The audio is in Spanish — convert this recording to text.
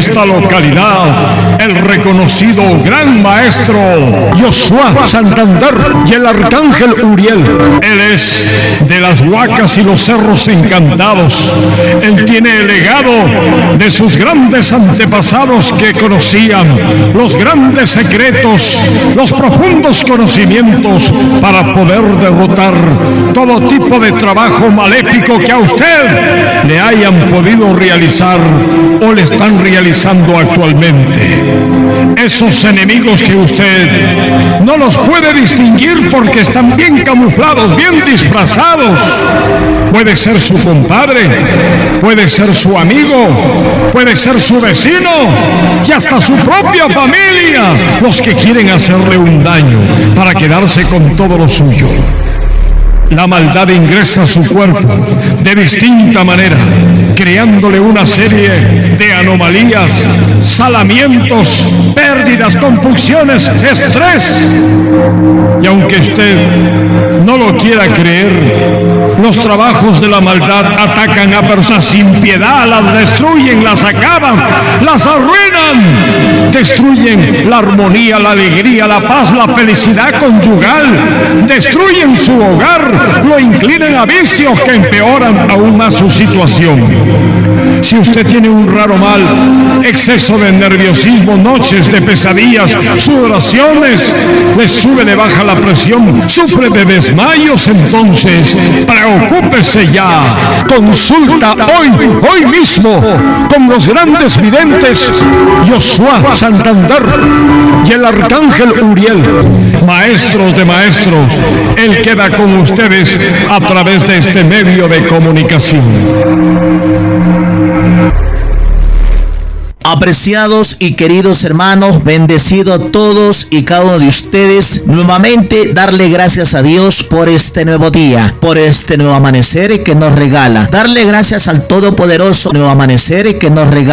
esta localidad el reconocido gran maestro Josué Santander y el arcángel Uriel. Él es de las Huacas y los Cerros Encantados. Él tiene el legado de sus grandes antepasados que conocían los grandes secretos, los profundos conocimientos para poder derrotar todo tipo de trabajo maléfico que a usted le hayan podido realizar o le están realizando actualmente. Esos enemigos que usted no los puede distinguir porque están bien camuflados, bien disfrazados. Puede ser su compadre, puede ser su amigo, puede ser su vecino y hasta su propia familia, los que quieren hacerle un daño para quedarse con todo lo suyo. La maldad ingresa a su cuerpo de distinta manera, creándole una serie de anomalías, salamientos, pérdidas, compulsiones, estrés. Y aunque usted no lo quiera creer, los trabajos de la maldad atacan a personas sin piedad, las destruyen, las acaban, las arruinan, destruyen la armonía, la alegría, la paz, la felicidad conyugal, destruyen su hogar, lo inclinan a vicios que empeoran aún más su situación. Si usted tiene un raro mal, exceso de nerviosismo, noches de pesadillas, sudoraciones, le sube, le baja la presión, sufre de desmayos, entonces preocúpese ya. Consulta hoy mismo con los grandes videntes Josué Santander y el arcángel Uriel, maestros de maestros. Él queda con ustedes a través de este medio de comunicación. Apreciados y queridos hermanos, bendecidos todos y cada uno de ustedes, nuevamente darle gracias a Dios por este nuevo día, por este nuevo amanecer que nos regala. Darle gracias al Todopoderoso nuevo amanecer que nos regala.